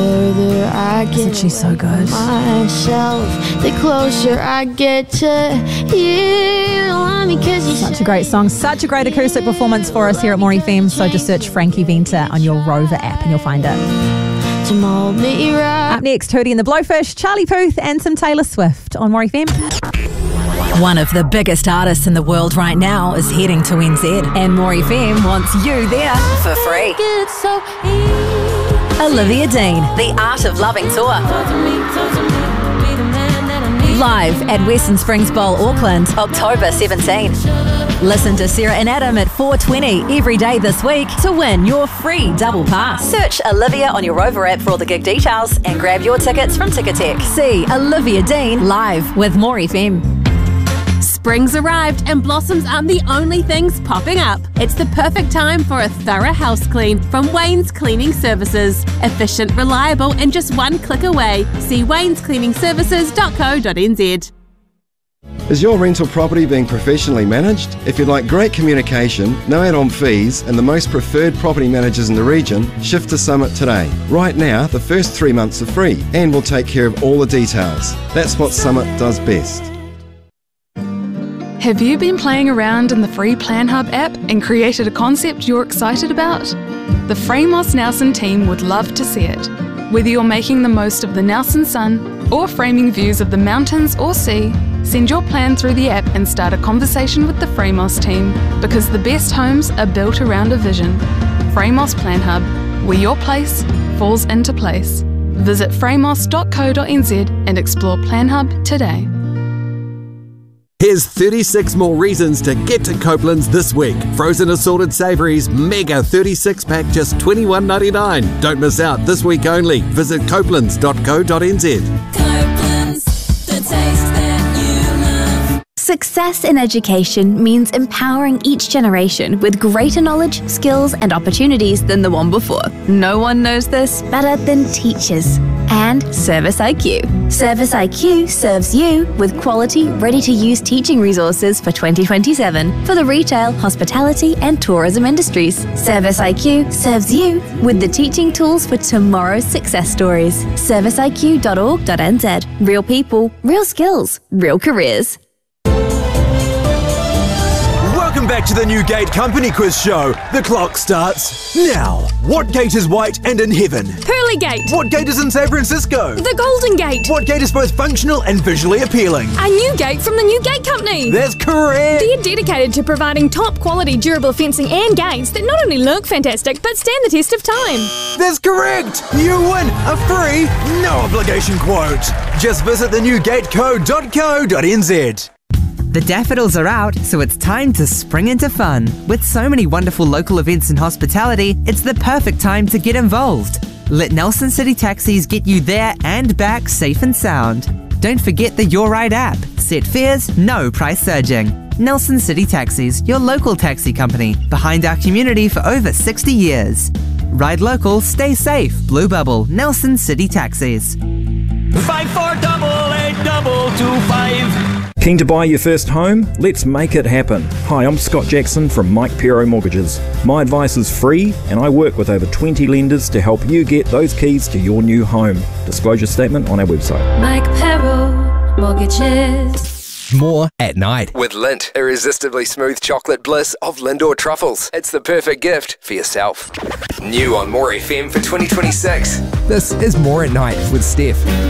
further I get Isn't she so good? myself, the closer I get to you. Love me 'cause you Such a great song, such a great acoustic performance for us here at More FM. So just search Frankie Venter on your Rover app and you'll find it. to mold me right. Up next, Hootie and the Blowfish, Charlie Puth and some Taylor Swift on More FM. One of the biggest artists in the world right now is heading to NZ, and More FM wants you there for free. It's so easy. Olivia Dean, The Art of Loving Tour. Live at Western Springs Bowl, Auckland, October 17. Listen to Sarah and Adam at 4:20 every day this week to win your free double pass. Search Olivia on your Rover app for all the gig details and grab your tickets from Ticketek. See Olivia Dean live with More FM. Spring's arrived and blossoms aren't the only things popping up. It's the perfect time for a thorough house clean from Wayne's Cleaning Services. Efficient, reliable and just one click away. See waynescleaningservices.co.nz. Is your rental property being professionally managed? If you'd like great communication, no add-on fees and the most preferred property managers in the region, shift to Summit today. Right now, the first 3 months are free and we'll take care of all the details. That's what Summit does best. Have you been playing around in the free Plan Hub app and created a concept you're excited about? The Framos Nelson team would love to see it. Whether you're making the most of the Nelson sun or framing views of the mountains or sea, send your plan through the app and start a conversation with the Framos team, because the best homes are built around a vision. Framos Plan Hub, where your place falls into place. Visit framos.co.nz and explore Plan Hub today. Here's 36 more reasons to get to Copeland's this week. Frozen assorted savouries, mega 36-pack, just $21.99. Don't miss out, this week only. Visit copelands.co.nz. Copeland's, the taste that you love. Success in education means empowering each generation with greater knowledge, skills and opportunities than the one before. No one knows this better than teachers. And Service IQ. Service IQ serves you with quality, ready-to-use teaching resources for 2027 for the retail, hospitality and tourism industries. Service IQ serves you with the teaching tools for tomorrow's success stories. serviceiq.org.nz. Real people, real skills, real careers. Welcome back to the Newgate Company Quiz Show. The clock starts now. What gate is white and in heaven? Pearly Gate. What gate is in San Francisco? The Golden Gate. What gate is both functional and visually appealing? A new gate from the Newgate Company. That's correct. They're dedicated to providing top quality durable fencing and gates that not only look fantastic but stand the test of time. That's correct. You win a free, no obligation quote. Just visit thenewgateco.co.nz. The daffodils are out, so it's time to spring into fun. With so many wonderful local events and hospitality, it's the perfect time to get involved. Let Nelson City Taxis get you there and back safe and sound. Don't forget the Your Ride app. Set fares, no price surging. Nelson City Taxis, your local taxi company, behind our community for over 60 years. Ride local, stay safe. Blue Bubble, Nelson City Taxis. 54882225. Keen to buy your first home? Let's make it happen. Hi, I'm Scott Jackson from Mike Pero Mortgages. My advice is free and I work with over 20 lenders to help you get those keys to your new home. Disclosure statement on our website. Mike Pero Mortgages. More at night with Lindt, irresistibly smooth chocolate bliss of Lindor truffles. It's the perfect gift for yourself. New on More FM for 2026. This is More at Night with Steph.